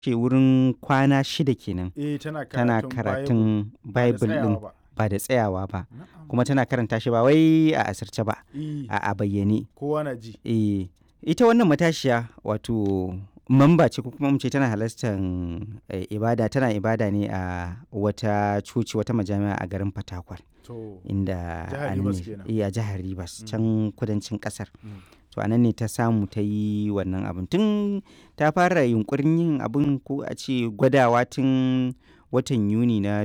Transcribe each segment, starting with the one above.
ce wurin kwana 6 kenan Tana tana karatun karatun Bible ba da Bible tsayawa ɗin ba. ba da tsayawa ba, Na'am. kuma tana karanta shi ba wai a asirce ba, a bayyane. Kowa na ji. Ita wannan matashiya wato mamba ce ko kuma mu ce tana halartar ibada, tana ibada ne a wata coci, wata majami'a a garin Fatakwal, To, inda jihar a nan Rivers ne kenan. a jihar Rivers can kudancin ƙasar. Mm. To a nan ne ta samu ta yi wannan abin. Tun ta fara yunƙurin yin abin ko a ce gwadawa tun watan Yuni na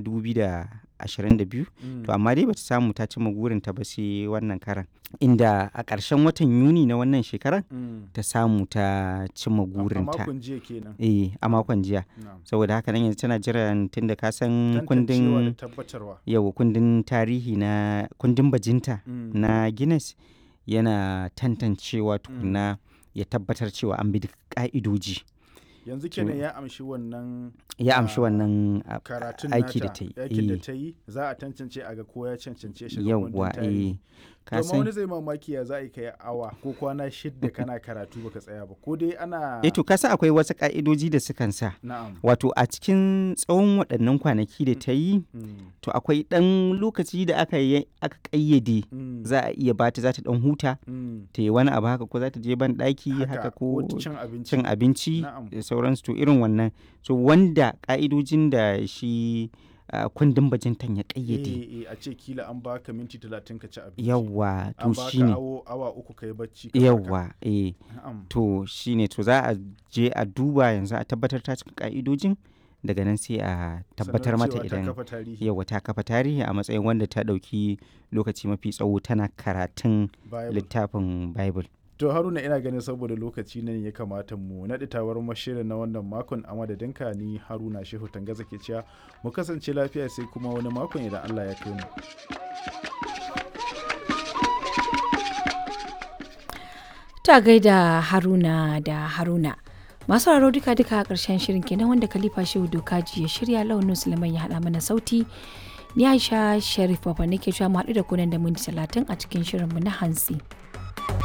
2022, to amma dai bata samu ta cimma burinta ba sai wannan karan. Inda a ƙarshen watan Yuni na wannan shekarar ta samu ta cimma A burinta. makon jiya kenan. A makon jiya. Na'am. Saboda haka nan yanzu tana jiran, tunda ka san Tantancewa da kundin tabbatarwa. kundin tarihi na kundin bajinta Mm. na Guinness yana tantancewa tukuna ya tabbatar cewa an bi duk ƙa'idoji. Yanzu kenan ya amshi wannan Ya amshi wannan karatun aiki da nata, ta yi. aikin da ta yi, za a tantance a ga ko ya cancance shi ga Yawwa, kundin tarihi. ka Amma wani san zai mamaki ya za a yi kai awa ko kwana 6 kana karatu baka tsaya ba, ko dai ana to ka san akwai wasu ƙa'idoji da sukan sa. na'am. Wato a cikin tsawon waɗannan kwanaki da ta yi, Mm. to akwai ɗan lokaci da aka ƙayyade Mm. za a iya bata, za ta ɗan huta, Mm. ta yi wani abu haka, ko za ta je ban ɗaki haka, ko cin abinci. cin abinci Na'am. da sauransu, to irin wannan. So wanda ƙa'idojin da shi kundin bajintan ya ƙayyade. A ce kila an baka minti 30 ka ci abinci. Yawwa, An to baka shine. awa 3 ka yi bacci. ka farka. Yawwa, Na'am. to shine, to za a je a duba yanzu a tabbatar ta cika ƙa'idojin, daga nan sai a tabbatar Sanar mata cewa ta idan kafa tarihi. yawwa ta kafa tarihi a matsayin wanda ta ɗauki lokaci mafi tsawo tana karatun Bible. littafin Bible. To Haruna, ina ganin saboda lokaci ne ya kamata mu naɗi tawar mashirin na wannan makon, a madadinka ni Haruna Shehu Tangaza ke cewa mu kasance lafiya sai kuma wani makon idan Allah ya kai mu. Ta gaida Haruna da Haruna. Masu raro duka a ƙarshen shirin kenan wanda Khalifa Shehu Dokaji ya shirya, Launin Suleiman ya haɗa mana sauti. Ni Aisha Sharif Baba nake cewa mu haɗu da kunan da minti 30 a cikin shirinmu na hantsi.